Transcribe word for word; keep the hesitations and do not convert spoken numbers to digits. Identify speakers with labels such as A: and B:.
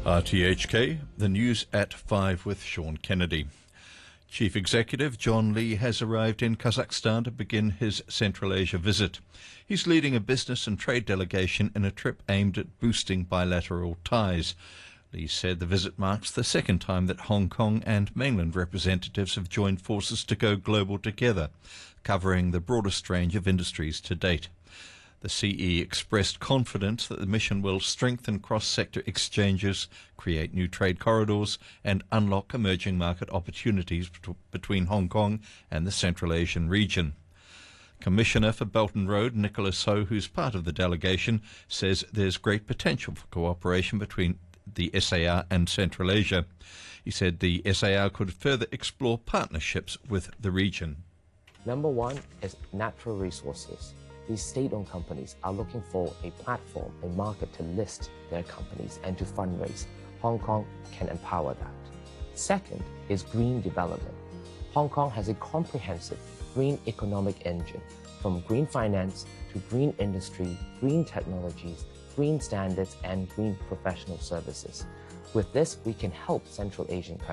A: R T H K, the news at five with Sean Kennedy. Chief Executive John Lee has arrived in Kazakhstan to begin his Central Asia visit. He's leading a business and trade delegation in a trip aimed at boosting bilateral ties. Lee said the visit marks the second time that Hong Kong and mainland representatives have joined forces to go global together, covering the broadest range of industries to date. The C E expressed confidence that the mission will strengthen cross-sector exchanges, create new trade corridors, and unlock emerging market opportunities bet- between Hong Kong and the Central Asian region. Commissioner for Belt and Road, Nicholas Ho, who's part of the delegation, says there's great potential for cooperation between the S A R and Central Asia. He said the S A R could further explore partnerships with the region.
B: Number one is natural resources. These state-owned companies are looking for a platform, a market to list their companies and to fundraise. Hong Kong can empower that. Second is green development. Hong Kong has a comprehensive green economic engine, from green finance to green industry, green technologies, green standards, and green professional services. With this, we can help Central Asian countries